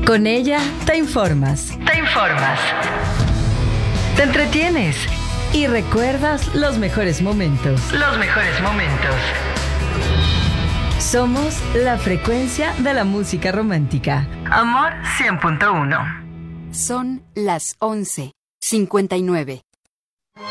Con ella te informas. Te entretienes y recuerdas los mejores momentos. Somos la frecuencia de la música romántica. Amor 100.1. Son las 11:59.